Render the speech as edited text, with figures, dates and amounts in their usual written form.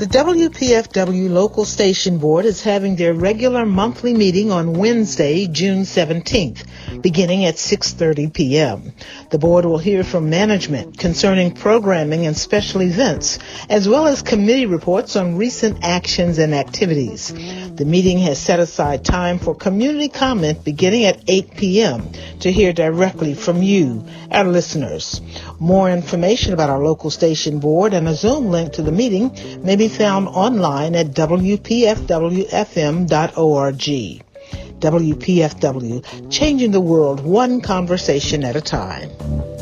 The WPFW Local Station Board is having their regular monthly meeting on Wednesday, June 17th, beginning at 6:30 p.m. The board will hear from management concerning programming and special events, as well as committee reports on recent actions and activities. The meeting has set aside time for community comment beginning at 8 p.m. to hear directly from you, our listeners. More information about our local station board and a Zoom link to the meeting may be found online at wpfwfm.org. WPFW, changing the world one conversation at a time.